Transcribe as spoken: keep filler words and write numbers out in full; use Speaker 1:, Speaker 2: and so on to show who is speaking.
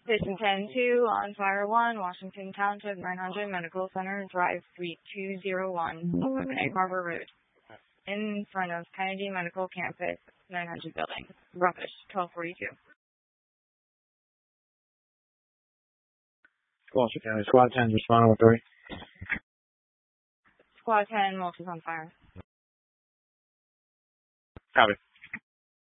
Speaker 1: Station ten two on Fire one, Washington Township, nine hundred Medical Center, Drive, Suite two oh one, Egg Harbor Road, in front of Kennedy Medical Campus, nine hundred building. Rubbish, twelve forty-two.
Speaker 2: Gloucester County, Squad ten, responding with three.
Speaker 1: Squad ten, Mulch is on fire.
Speaker 2: Copy.